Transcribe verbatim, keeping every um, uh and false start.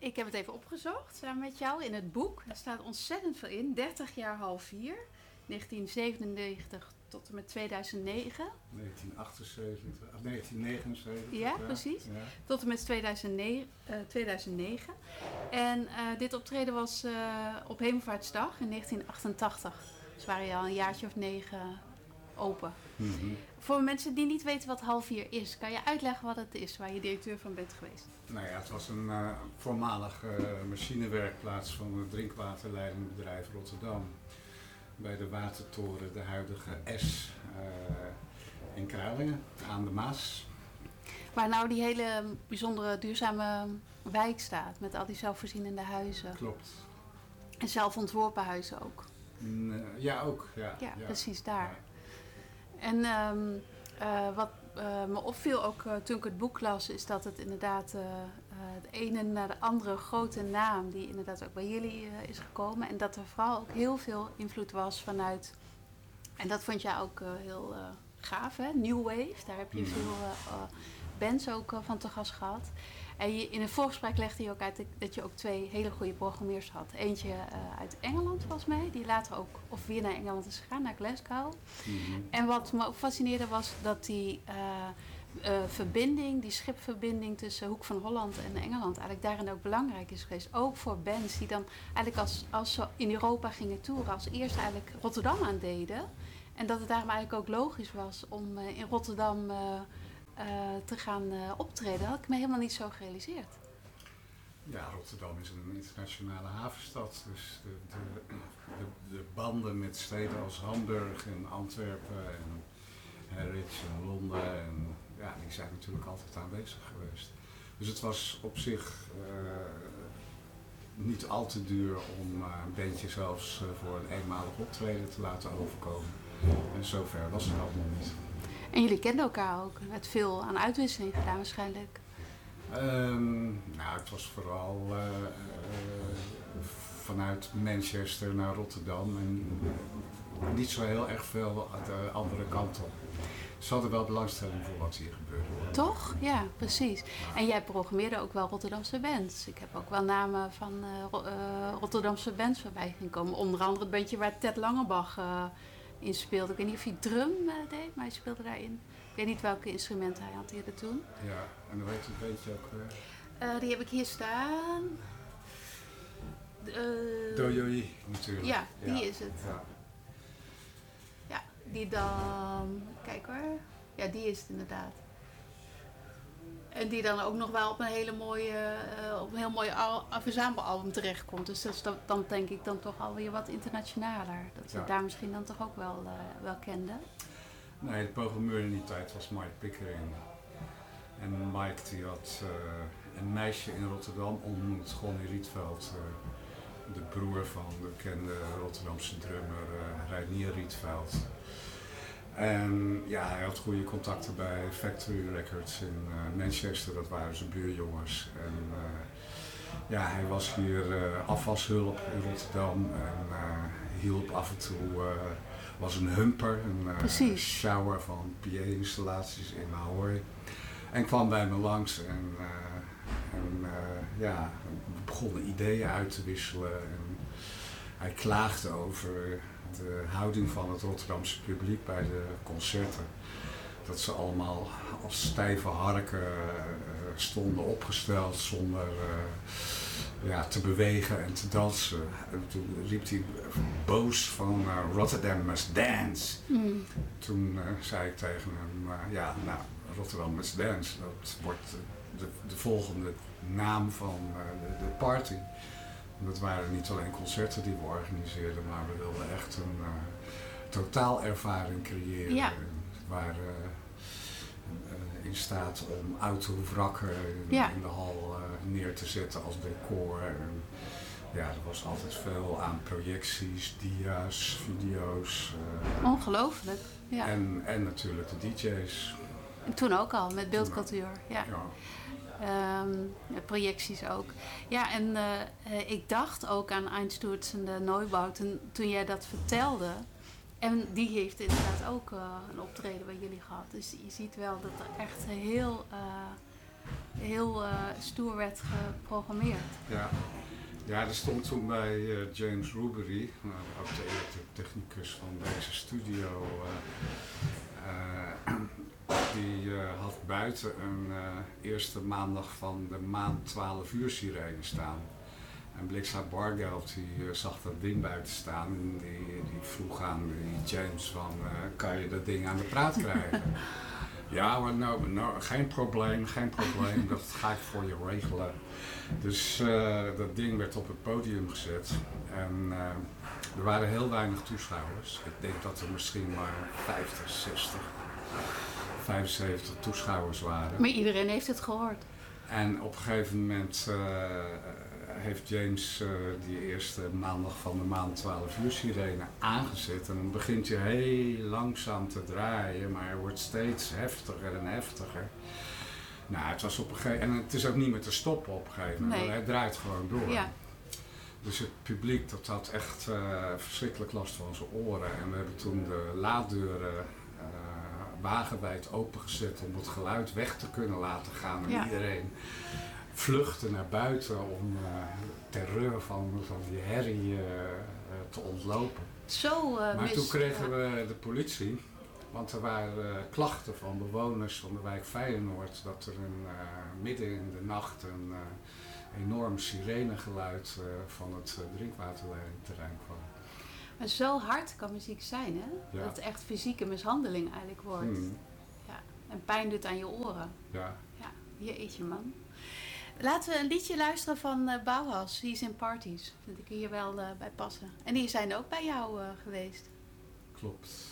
Ik heb het even opgezocht samen met jou in het boek. Er staat ontzettend veel in. dertig jaar half vier. negentien zevenennegentig tot en met tweeduizend negen. negentien achtenzeventig, of negentien negenenzeventig. Ja, ja, precies. Ja. Tot en met tweeduizend negen. Uh, tweeduizend negen. En uh, dit optreden was uh, op Hemelvaartsdag in negentien achtentachtig. Dus waren je al een jaartje of negen open. Mm-hmm. Voor mensen die niet weten wat half vier is, kan je uitleggen wat het is, waar je directeur van bent geweest? Nou ja, het was een uh, voormalig uh, machinewerkplaats van het drinkwaterleidingbedrijf Rotterdam. Bij de watertoren, de huidige S uh, in Kralingen, aan de Maas. Waar nou die hele bijzondere duurzame wijk staat, met al die zelfvoorzienende huizen. Klopt. En zelfontworpen huizen ook. Mm, ja, ook. Ja, ja, ja. precies daar. Ja. En um, uh, wat uh, me opviel ook uh, toen ik het boek las, is dat het inderdaad uh, uh, de ene naar de andere grote naam die inderdaad ook bij jullie uh, is gekomen. En dat er vooral ook heel veel invloed was vanuit, en dat vond jij ook uh, heel uh, gaaf, hè? New Wave. Daar heb je mm. veel uh, uh, bands ook uh, van te gast gehad. En je, in het voorgesprek legde je ook uit dat je ook twee hele goede programmeurs had. Eentje uh, uit Engeland volgens mij, die later ook of weer naar Engeland is gegaan, naar Glasgow. Mm-hmm. En wat me ook fascineerde was dat die uh, uh, verbinding, die schipverbinding tussen Hoek van Holland en Engeland eigenlijk daarin ook belangrijk is geweest. Ook voor bands die dan eigenlijk als, als ze in Europa gingen toeren, als eerst eigenlijk Rotterdam aandeden. En dat het daarom eigenlijk ook logisch was om uh, in Rotterdam Uh, Uh, te gaan uh, optreden. Dat had ik me helemaal niet zo gerealiseerd. Ja, Rotterdam is een internationale havenstad. Dus de, de, de, de banden met steden als Hamburg en Antwerpen en Harwich en Londen, en, ja, die zijn natuurlijk altijd aanwezig geweest. Dus het was op zich uh, niet al te duur om uh, een bandje zelfs uh, voor een eenmalig optreden te laten overkomen. En zover was het allemaal niet. En jullie kenden elkaar ook. Er werd veel aan uitwisseling gedaan waarschijnlijk. Um, nou, het was vooral uh, uh, vanuit Manchester naar Rotterdam en niet zo heel erg veel de andere kant op. Ze hadden wel belangstelling voor wat hier gebeurde. Toch? Ja, precies. En jij programmeerde ook wel Rotterdamse bands. Ik heb ook wel namen van uh, Ro- uh, Rotterdamse bands voorbij zien komen. Onder andere het bandje waar Ted Langebach uh, in speelde. Ik weet niet of hij drum uh, deed, maar hij speelde daarin. Ik weet niet welke instrumenten hij hanteerde toen. Ja, en dan weet je een beetje ook weer. Uh, die heb ik hier staan. Uh, Dojoi natuurlijk. Ja, die ja. is het. Ja. ja, die dan... Kijk hoor. Ja, die is het inderdaad. En die dan ook nog wel op een hele mooie, uh, op een heel mooi al- verzamelalbum terechtkomt. Dus dat is dan, dan denk ik dan toch alweer wat internationaler. Dat ze ja. daar misschien dan toch ook wel, uh, wel kenden. Nee, de programmeur in die tijd was Mike Pickering. En Mike die had uh, een meisje in Rotterdam ontmoet, Gonnie Rietveld. Uh, de broer van de bekende Rotterdamse drummer uh, Reinier Rietveld. En ja, hij had goede contacten bij Factory Records in uh, Manchester, dat waren zijn buurjongens. En uh, ja, hij was hier uh, afwashulp in Rotterdam en uh, hielp af en toe, uh, was een humper, een uh, shower van P A-installaties in Ahoy. En kwam bij me langs en, uh, en uh, ja, we begonnen ideeën uit te wisselen. En hij klaagde over de houding van het Rotterdamse publiek bij de concerten. Dat ze allemaal als stijve harken uh, stonden opgesteld zonder uh, ja, te bewegen en te dansen. En toen riep hij boos van uh, Rotterdam must dance. Mm. Toen uh, zei ik tegen hem, uh, ja nou, Rotterdam must dance, dat wordt de, de volgende naam van uh, de, de party. Dat waren niet alleen concerten die we organiseerden, maar we wilden echt een uh, totaalervaring creëren. Ja. We waren uh, uh, in staat om autowrakken in, ja. in de hal uh, neer te zetten als decor. En, ja, er was altijd veel aan projecties, dia's, video's. Uh, Ongelooflijk. Ja. En, en natuurlijk de D J's. En toen ook al, met beeldcultuur. Ja. Ja. Um, projecties ook. Ja, en uh, uh, ik dacht ook aan Einstürzende Neubauten toen jij dat vertelde. En die heeft inderdaad ook uh, een optreden bij jullie gehad. Dus je ziet wel dat er echt heel uh, heel uh, stoer werd geprogrammeerd. Ja. Ja, er stond toen bij uh, James Rubery, uh, ook de elektrotechnicus van deze studio, uh, uh, die uh, had buiten een uh, eerste maandag van de maand twaalf uur sirene staan. En Blixa Bargeld die uh, zag dat ding buiten staan en die, die vroeg aan die James van, uh, kan je dat ding aan de praat krijgen? Ja, maar nou, nou, geen probleem, geen probleem, dat ga ik voor je regelen. Dus uh, dat ding werd op het podium gezet en uh, er waren heel weinig toeschouwers. Ik denk dat er misschien maar vijftig, zestig, vijfenzeventig toeschouwers waren. Maar iedereen heeft het gehoord. En op een gegeven moment uh, heeft James uh, die eerste maandag van de maand twaalf uur sirene aangezet. En dan begint hij heel langzaam te draaien, maar hij wordt steeds heftiger en heftiger. Nou, het was op een gegeven moment, en het is ook niet meer te stoppen op een gegeven moment, nee. Hij draait gewoon door. Ja. Dus het publiek dat had echt uh, verschrikkelijk last van zijn oren. En we hebben toen de laaddeuren uh, wagenwijd opengezet om het geluid weg te kunnen laten gaan. En ja. Iedereen vluchtte naar buiten om uh, terreur van, van die herrie uh, te ontlopen. Zo, uh, maar mis, toen kregen ja. we de politie. Want er waren uh, klachten van bewoners van de wijk Feyenoord dat er een, uh, midden in de nacht een uh, enorm sirenegeluid uh, van het uh, drinkwaterleidingterrein kwam. Maar zo hard kan muziek zijn, hè? Ja. Dat het echt fysieke mishandeling eigenlijk wordt. Hmm. Ja. En pijn doet aan je oren. Ja. Ja, jeetje man. Laten we een liedje luisteren van uh, Bauhaus, He's in Parties. Dat vind ik hier wel uh, bij passen. En die zijn ook bij jou uh, geweest. Klopt.